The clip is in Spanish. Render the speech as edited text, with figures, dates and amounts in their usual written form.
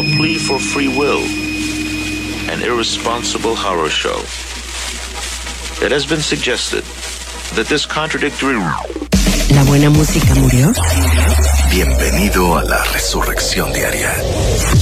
plea for free will, an irresponsible horror show. It has been suggested that this contradictory... ¿La buena música murió? Bienvenido a la resurrección diaria.